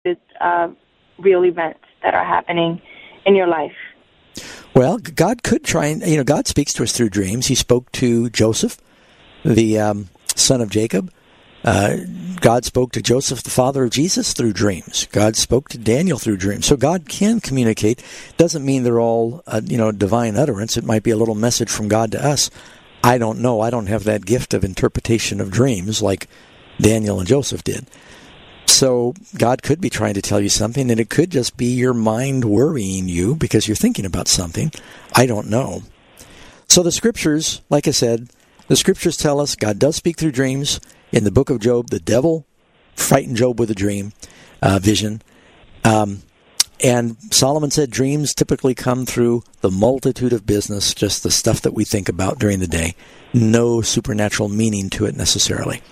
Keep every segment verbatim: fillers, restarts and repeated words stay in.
uh, real events that are happening in your life. Well, God could try and, you know, God speaks to us through dreams. He spoke to Joseph, the um, son of Jacob. Uh, God spoke to Joseph, the father of Jesus, through dreams. God spoke to Daniel through dreams. So God can communicate. Doesn't mean they're all, uh, you know, divine utterance. It might be a little message from God to us. I don't know. I don't have that gift of interpretation of dreams like Daniel and Joseph did. So God could be trying to tell you something, and it could just be your mind worrying you because you're thinking about something. I don't know. So the Scriptures, like I said, the Scriptures tell us God does speak through dreams. In the book of Job, the devil frightened Job with a dream, uh, vision. Um, and Solomon said dreams typically come through the multitude of business, just the stuff that we think about during the day. No supernatural meaning to it necessarily.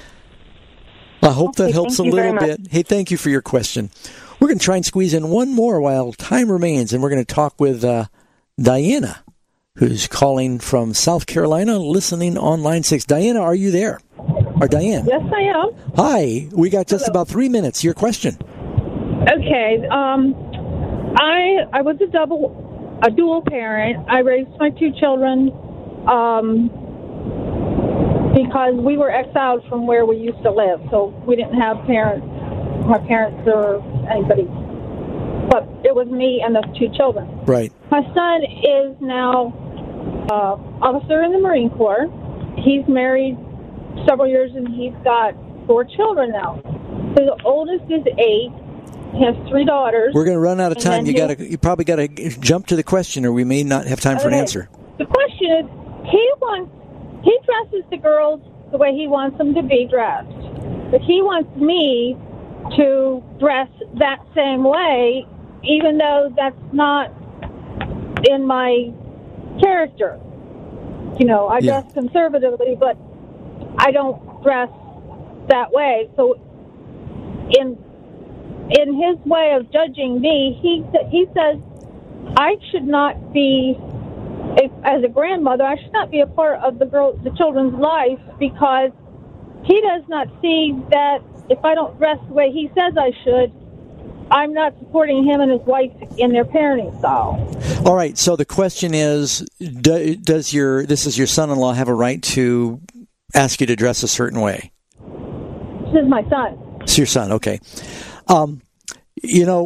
I hope okay, that helps a little bit. Hey, thank you for your question. We're going to try and squeeze in one more while time remains, and we're going to talk with uh, Diana, who's calling from South Carolina, listening on line six. Diana, are you there? Or Diane? Yes, I am. Hi. We got just Hello. about three minutes. Your question. Okay. Um, I I was a double, a dual parent. I raised my two children um, because we were exiled from where we used to live, so we didn't have parents, my parents or anybody. But it was me and the two children. Right. My son is now uh, officer in the Marine Corps. He's married several years, and he's got four children now. So the oldest is eight. He has three daughters. We're going to run out of time. You got to. You probably got to jump to the question, or we may not have time for okay. an answer. The question is, he wants he dresses the girls the way he wants them to be dressed, but he wants me to dress that same way, even though that's not in my character. You know, I Yeah. dress conservatively, but I don't dress that way. So in in his way of judging me, he he says I should not be, if, as a grandmother, I should not be a part of the girl, the children's life, because he does not see that if I don't dress the way he says I should, I'm not supporting him and his wife in their parenting style. All right. So the question is, do, does your this is your son-in-law have a right to ask you to dress a certain way? This is my son. It's your son. Okay. Um, you know,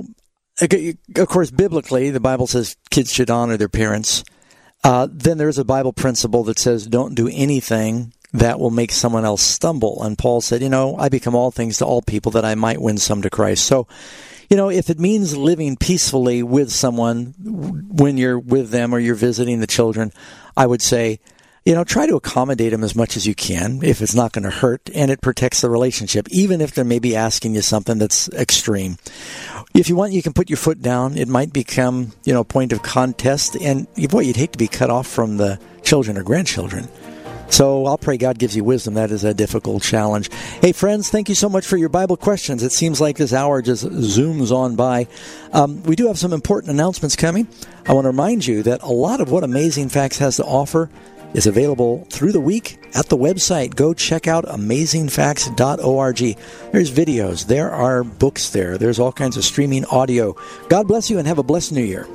of course, biblically, the Bible says kids should honor their parents. Uh, then there's a Bible principle that says don't do anything that will make someone else stumble. And Paul said, you know, I become all things to all people that I might win some to Christ. So, you know, if it means living peacefully with someone when you're with them or you're visiting the children, I would say, you know, try to accommodate them as much as you can if it's not going to hurt and it protects the relationship, even if they're maybe asking you something that's extreme. If you want, you can put your foot down. It might become, you know, a point of contest. And boy, you'd hate to be cut off from the children or grandchildren. So I'll pray God gives you wisdom. That is a difficult challenge. Hey, friends, thank you so much for your Bible questions. It seems like this hour just zooms on by. Um, we do have some important announcements coming. I want to remind you that a lot of what Amazing Facts has to offer is available through the week at the website. Go check out amazing facts dot org. There's videos. There are books there. There's all kinds of streaming audio. God bless you and have a blessed New Year.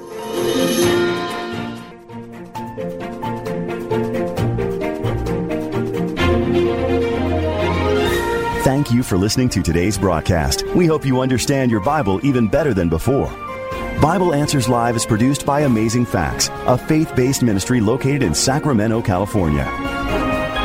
Thank you for listening to today's broadcast. We hope you understand your Bible even better than before. Bible Answers Live is produced by Amazing Facts, a faith-based ministry located in Sacramento, California.